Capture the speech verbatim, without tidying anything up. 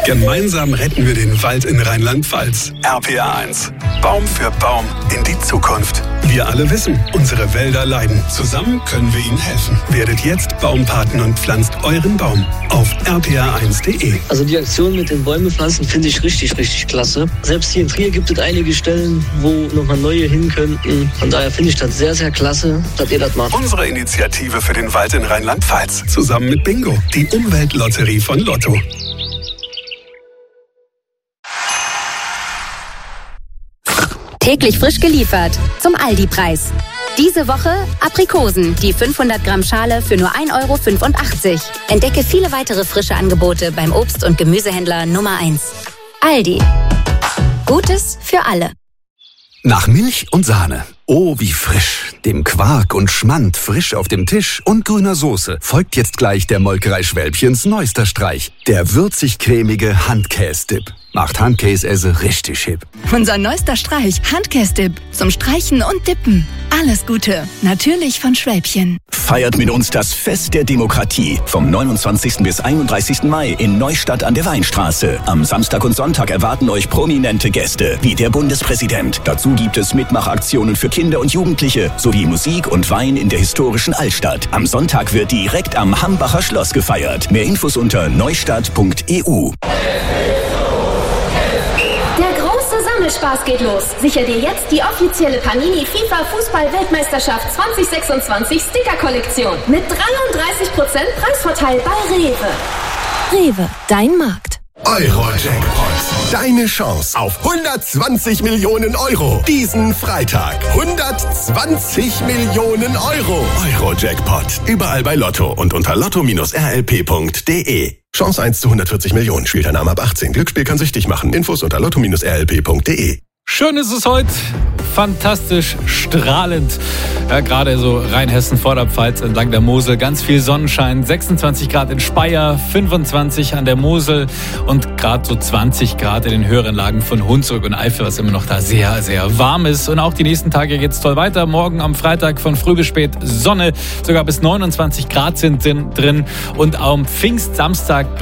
Gemeinsam retten wir den Wald in Rheinland-Pfalz. R P R eins. Baum für Baum in die Zukunft. Wir alle wissen, unsere Wälder leiden. Zusammen können wir ihnen helfen. Werdet jetzt Baumpaten und pflanzt euren Baum auf r p r eins punkt d e. Also die Aktion mit den Bäume pflanzen finde ich richtig, richtig klasse. Selbst hier in Trier gibt es einige Stellen, wo nochmal neue hin könnten. Von daher finde ich das sehr, sehr klasse, dass ihr das macht. Unsere Initiative für den Wald in Rheinland-Pfalz. Zusammen mit Bingo, die Umweltlotterie von Lotto. Täglich frisch geliefert zum Aldi-Preis. Diese Woche Aprikosen, die fünfhundert Gramm Schale für nur ein Euro fünfundachtzig. Entdecke viele weitere frische Angebote beim Obst- und Gemüsehändler Nummer eins. Aldi. Gutes für alle. Nach Milch und Sahne. Oh, wie frisch. Dem Quark und Schmand frisch auf dem Tisch und grüner Soße folgt jetzt gleich der Molkerei Schwälbchens neuester Streich. Der würzig-cremige Handkäse-Dip. Macht Handkäse richtig hip. Unser neuester Streich, Handkäse-Dip. Zum Streichen und Dippen. Alles Gute. Natürlich von Schwälbchen. Feiert mit uns das Fest der Demokratie. Vom neunundzwanzigsten bis einunddreißigsten Mai in Neustadt an der Weinstraße. Am Samstag und Sonntag erwarten euch prominente Gäste, wie der Bundespräsident. Dazu gibt es Mitmachaktionen für Kinder und Jugendliche, sowie Musik und Wein in der historischen Altstadt. Am Sonntag wird direkt am Hambacher Schloss gefeiert. Mehr Infos unter neustadt punkt e u. Spaß geht los. Sicher dir jetzt die offizielle Panini FIFA Fußball-Weltmeisterschaft zwanzig sechsundzwanzig Sticker-Kollektion mit dreiunddreißig Prozent Preisvorteil bei Rewe. Rewe, dein Markt. Euro-Jackpot. Deine Chance auf hundertzwanzig Millionen Euro. Diesen Freitag. hundertzwanzig Millionen Euro. Euro-Jackpot. Überall bei Lotto und unter lotto Bindestrich r l p punkt d e. Chance eins zu hundertvierzig Millionen. Spielt ein Name ab achtzehn. Glücksspiel kann süchtig machen. Infos unter lotto Bindestrich r l p punkt d e. Schön ist es heute. Fantastisch, strahlend. Ja, gerade so Rheinhessen-Vorderpfalz entlang der Mosel. Ganz viel Sonnenschein. sechsundzwanzig Grad in Speyer, fünfundzwanzig an der Mosel und gerade so zwanzig Grad in den höheren Lagen von Hunsrück und Eifel, was immer noch da sehr, sehr warm ist. Und auch die nächsten Tage geht's toll weiter. Morgen am Freitag von früh bis spät Sonne. Sogar bis neunundzwanzig Grad sind drin. Und am Pfingstsamstag